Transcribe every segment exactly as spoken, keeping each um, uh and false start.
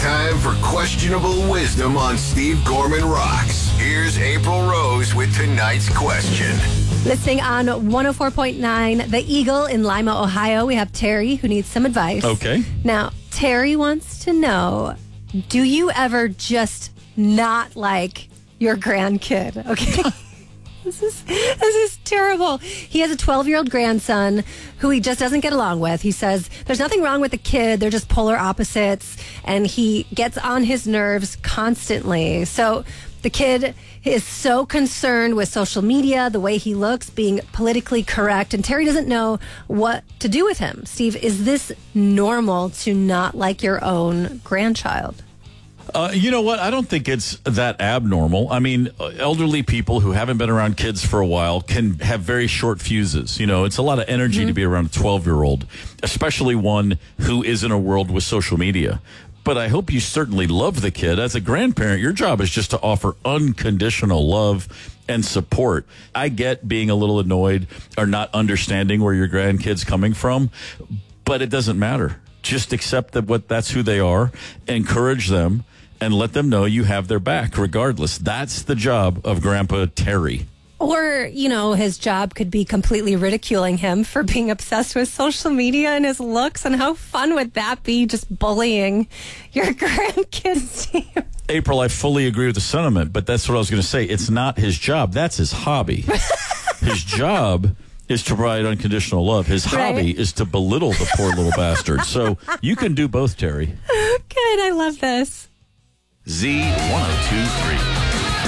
time for questionable wisdom on Steve Gorman Rocks. Here's April Rose with tonight's question. Listening on one oh four point nine, The Eagle in Lima, Ohio, we have Terry who needs some advice. Okay. Now, Terry wants to know, do you ever just not like your grandkid? Okay. This is this is terrible. He has a twelve-year-old grandson who he just doesn't get along with. He says there's nothing wrong with the kid. They're just polar opposites, and he gets on his nerves constantly. So the kid is so concerned with social media, the way he looks, being politically correct, and Terry doesn't know what to do with him. Steve, is this normal to not like your own grandchild? Uh, you know what? I don't think it's that abnormal. I mean, elderly people who haven't been around kids for a while can have very short fuses. You know, it's a lot of energy mm-hmm. to be around a twelve-year-old, especially one who is in a world with social media. But I hope you certainly love the kid. As a grandparent, your job is just to offer unconditional love and support. I get being a little annoyed or not understanding where your grandkid's coming from, but it doesn't matter. Just accept that what that's who they are, encourage them, and let them know you have their back regardless. That's the job of Grandpa Terry. Or, you know, his job could be completely ridiculing him for being obsessed with social media and his looks. And how fun would that be, just bullying your grandkids? April, I fully agree with the sentiment, but that's what I was going to say. It's not his job. That's his hobby. His job is to provide unconditional love. His Right. hobby is to belittle the poor little bastard. So you can do both, Terry. Good, I love this. Z one oh two point three.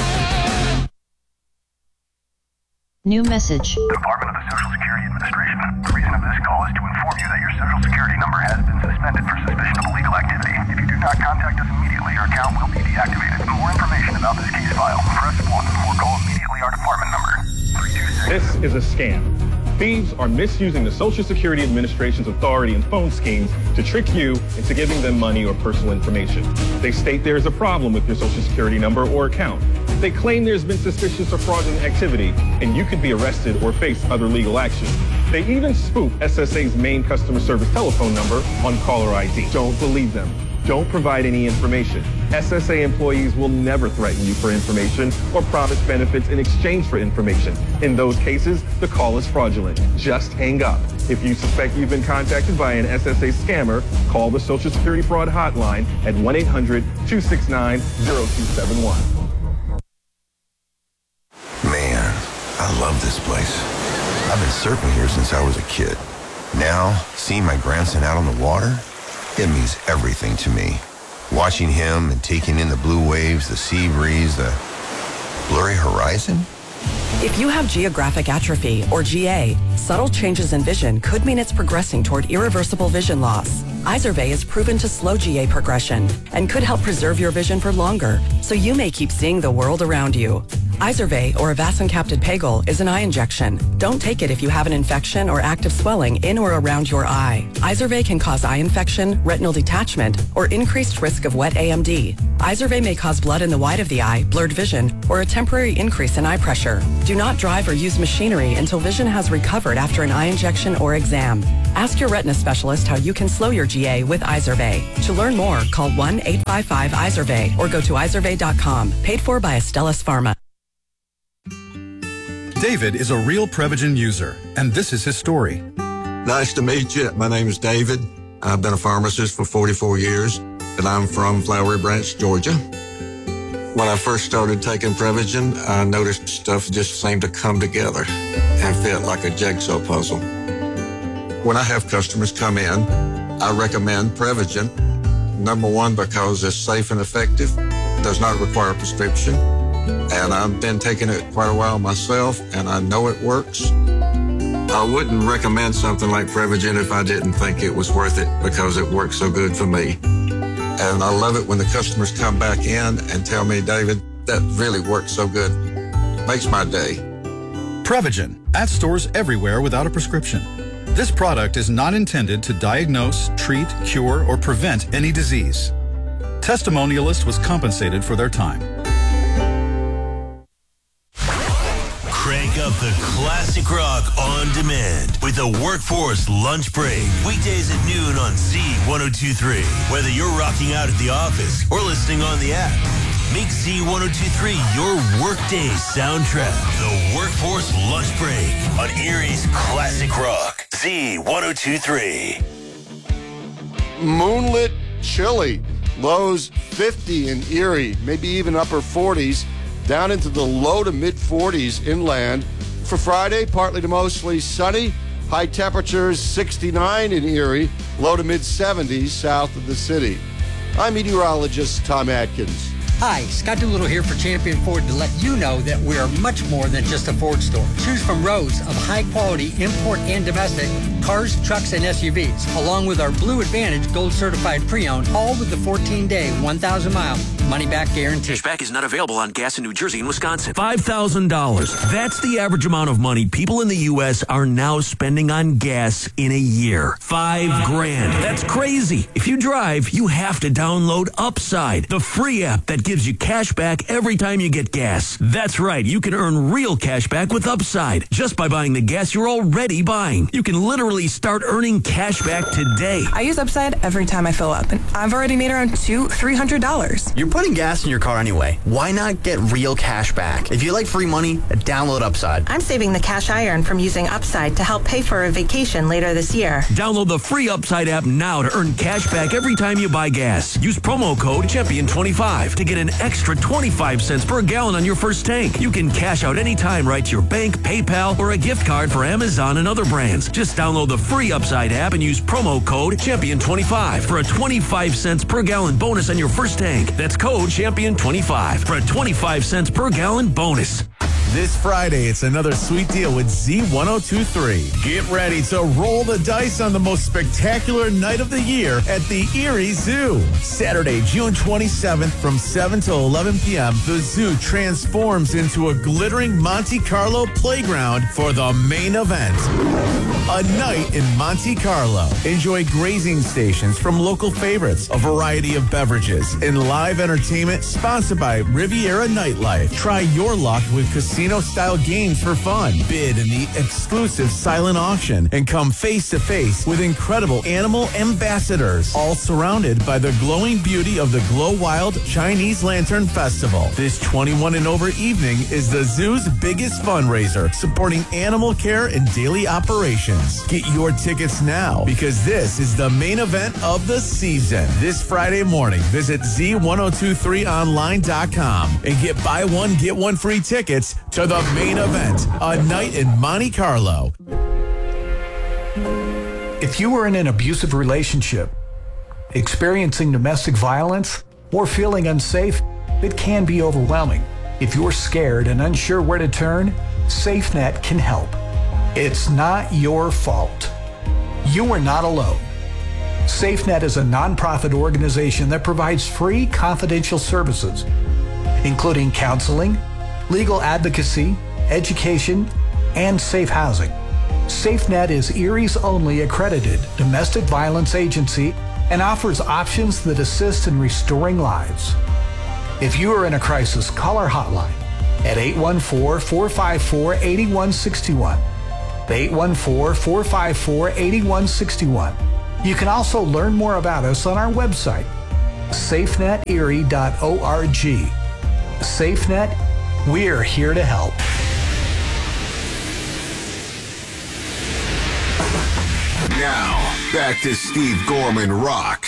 New message. Department of the Social Security Administration. The reason of this call is to inform you that your Social Security number has been suspended for suspicion of illegal activity. If you do not contact us immediately, your account will be deactivated. For more information about this case file, press one or call immediately our department number. three two six. This is a scam. Thieves are misusing the Social Security Administration's authority and phone schemes to trick you into giving them money or personal information. They state there is a problem with your Social Security number or account. They claim there's been suspicious or fraudulent activity, and you could be arrested or face other legal action. They even spoof S S A's main customer service telephone number on caller I D. Don't believe them. Don't provide any information. S S A employees will never threaten you for information or promise benefits in exchange for information. In those cases, the call is fraudulent. Just hang up. If you suspect you've been contacted by an S S A scammer, call the Social Security Fraud Hotline at one eight hundred two six nine zero two seven one. Man, I love this place. I've been surfing here since I was a kid. Now, seeing my grandson out on the water, it means everything to me. Watching him and taking in the blue waves, the sea breeze, the blurry horizon. If you have geographic atrophy, or G A, subtle changes in vision could mean it's progressing toward irreversible vision loss. Izervay is proven to slow G A progression and could help preserve your vision for longer, so you may keep seeing the world around you. Izervay, or avacincaptad pegol, is an eye injection. Don't take it if you have an infection or active swelling in or around your eye. Izervay can cause eye infection, retinal detachment, or increased risk of wet A M D. Izervay may cause blood in the white of the eye, blurred vision, or a temporary increase in eye pressure. Do not drive or use machinery until vision has recovered after an eye injection or exam. Ask your retina specialist how you can slow your G A with Izervay. To learn more, call one eight five five Izervay or go to izervay dot com. Paid for by Astellas Pharma. David is a real Prevagen user, and this is his story. Nice to meet you. My name is David. I've been a pharmacist for forty-four years, and I'm from Flowery Branch, Georgia. When I first started taking Prevagen, I noticed stuff just seemed to come together and fit like a jigsaw puzzle. When I have customers come in, I recommend Prevagen. Number one, because it's safe and effective, does not require a prescription. And I've been taking it quite a while myself, and I know it works. I wouldn't recommend something like Prevagen if I didn't think it was worth it because it works so good for me. And I love it when the customers come back in and tell me, David, that really worked so good. Makes my day. Prevagen, at stores everywhere without a prescription. This product is not intended to diagnose, treat, cure, or prevent any disease. Testimonialist was compensated for their time. Crank up the classic rock on demand with the Workforce Lunch Break. Weekdays at noon on Z ten twenty-three. Whether you're rocking out at the office or listening on the app, make Z ten twenty-three your workday soundtrack. The Workforce Lunch Break on Erie's classic rock. Z ten twenty-three. Moonlit chilly. Lows fifty in Erie, maybe even upper forties, down into the low to mid forties inland. For Friday, partly to mostly sunny. High temperatures sixty-nine in Erie, low to mid seventies south of the city. I'm meteorologist Tom Atkins. Hi, Scott Doolittle here for Champion Ford to let you know that we are much more than just a Ford store. Choose from rows of high-quality import and domestic cars, trucks, and S U Vs, along with our Blue Advantage Gold Certified Pre-Owned, all with the fourteen-day, one thousand mile money-back guarantee. Cashback is not available on gas in New Jersey and Wisconsin. five thousand dollars. That's the average amount of money people in the U S are now spending on gas in a year. Five grand. That's crazy. If you drive, you have to download Upside, the free app that gives you cash back every time you get gas. That's right. You can earn real cash back with Upside just by buying the gas you're already buying. You can literally start earning cash back today. I use Upside every time I fill up, and I've already made around two, three hundred dollars. You're putting gas in your car anyway. Why not get real cash back? If you like free money, download Upside. I'm saving the cash I earn from using Upside to help pay for a vacation later this year. Download the free Upside app now to earn cash back every time you buy gas. Use promo code champion twenty-five to get an extra twenty-five cents per gallon on your first tank. You can cash out anytime right to your bank, PayPal, or a gift card for Amazon and other brands. Just download the free Upside app and use promo code champion twenty-five for a twenty-five cents per gallon bonus on your first tank. That's code champion twenty-five for a twenty-five cents per gallon bonus. This Friday, it's another sweet deal with Z ten twenty-three. Get ready to roll the dice on the most spectacular night of the year at the Erie Zoo. Saturday, June twenty-seventh from seven to eleven p.m., the zoo transforms into a glittering Monte Carlo playground for the main event. A night in Monte Carlo. Enjoy grazing stations from local favorites, a variety of beverages, and live entertainment sponsored by Riviera Nightlife. Try your luck with casino-style games for fun. Bid in the exclusive silent auction and come face-to-face with incredible animal ambassadors, all surrounded by the glowing beauty of the Glow Wild Chinese Lantern Festival. This twenty-one and over evening is the zoo's biggest fundraiser, supporting animal care and daily operations. Get your tickets now, because this is the main event of the season. This Friday morning, visit Z ten twenty-three online dot com and get buy one, get one free tickets to the main event, a night in Monte Carlo. If you are in an abusive relationship, experiencing domestic violence, or feeling unsafe, it can be overwhelming. If you're scared and unsure where to turn, SafeNet can help. It's not your fault. You are not alone. SafeNet is a nonprofit organization that provides free confidential services, including counseling, legal advocacy, education, and safe housing. SafeNet is Erie's only accredited domestic violence agency and offers options that assist in restoring lives. If you are in a crisis, call our hotline at eight one four, four five four, eight one six one. eight one four, four five four, eight one six one. You can also learn more about us on our website, safe net erie dot org. SafeNet, we're here to help. Now, back to Steve Gorman Rocks.